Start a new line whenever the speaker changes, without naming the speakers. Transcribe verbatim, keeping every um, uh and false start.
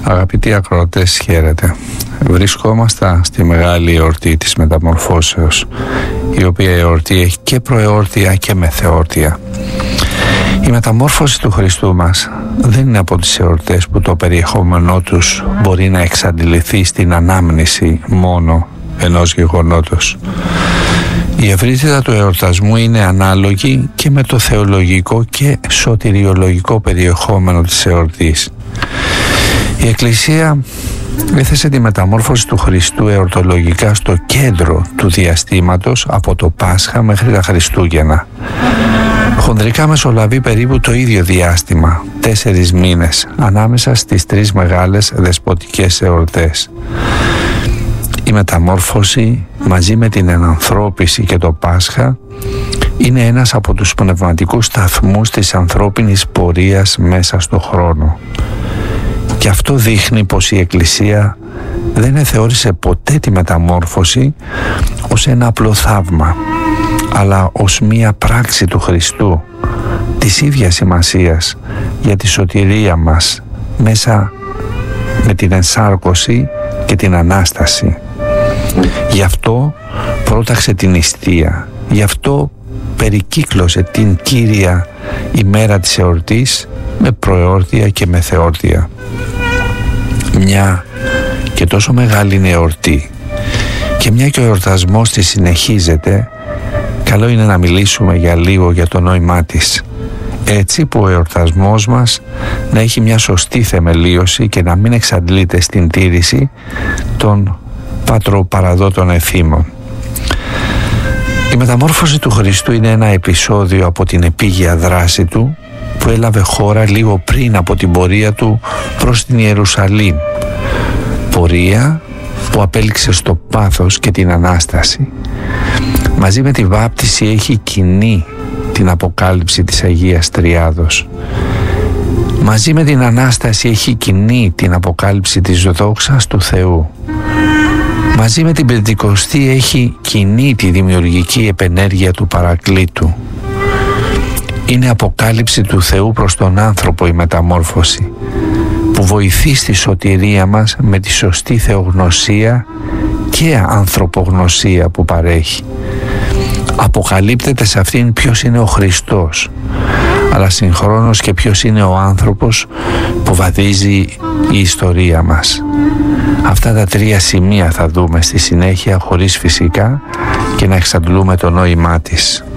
Αγαπητοί ακροατές, χαίρετε. Βρισκόμαστε στη μεγάλη εορτή της Μεταμορφώσεως, η οποία εορτή έχει και προεόρτια και μεθεόρτια. Η μεταμόρφωση του Χριστού μας δεν είναι από τις εορτές που το περιεχόμενό τους μπορεί να εξαντληθεί στην ανάμνηση μόνο ενός γεγονότος. Η ευρύτητα του εορτασμού είναι ανάλογη και με το θεολογικό και σωτηριολογικό περιεχόμενο της εορτής. Η Εκκλησία έθεσε τη μεταμόρφωση του Χριστού εορτολογικά στο κέντρο του διαστήματος από το Πάσχα μέχρι τα Χριστούγεννα. Χονδρικά μεσολαβεί περίπου το ίδιο διάστημα, τέσσερις μήνες, ανάμεσα στις τρεις μεγάλες δεσποτικές εορτές. Η μεταμόρφωση μαζί με την ενανθρώπιση και το Πάσχα είναι ένας από τους πνευματικούς σταθμούς της ανθρώπινης πορείας μέσα στο χρόνο. Και αυτό δείχνει πως η Εκκλησία δεν θεώρησε ποτέ τη μεταμόρφωση ως ένα απλό θαύμα, αλλά ως μία πράξη του Χριστού, της ίδιας σημασίας για τη σωτηρία μας μέσα με την ενσάρκωση και την Ανάσταση. Γι' αυτό πρόταξε την νηστεία, γι' αυτό περικύκλωσε την κύρια ημέρα της εορτής με προεόρτια και μεθεόρτια. Μια και τόσο μεγάλη είναι εορτή και μια και ο εορτασμός της συνεχίζεται, καλό είναι να μιλήσουμε για λίγο για το νόημά της, έτσι που ο εορτασμός μας να έχει μια σωστή θεμελίωση και να μην εξαντλείται στην τήρηση των πατροπαραδότων εθήμων. Η μεταμόρφωση του Χριστού είναι ένα επεισόδιο από την επίγεια δράση του που έλαβε χώρα λίγο πριν από την πορεία του προς την Ιερουσαλήμ, πορεία που απέληξε στο πάθος και την Ανάσταση. Μαζί με τη βάπτιση έχει κοινή την αποκάλυψη της Αγίας Τριάδος. Μαζί με την Ανάσταση έχει κοινή την αποκάλυψη της δόξας του Θεού. Μαζί με την Πεντηκοστή έχει κοινή τη δημιουργική επενέργεια του Παρακλήτου. Είναι αποκάλυψη του Θεού προς τον άνθρωπο η μεταμόρφωση, που βοηθεί στη σωτηρία μας με τη σωστή θεογνωσία και ανθρωπογνωσία που παρέχει. Αποκαλύπτεται σε αυτήν ποιος είναι ο Χριστός, αλλά συγχρόνως και ποιος είναι ο άνθρωπος που βαδίζει η ιστορία μας. Αυτά τα τρία σημεία θα δούμε στη συνέχεια, χωρίς φυσικά και να εξαντλούμε το νόημά της.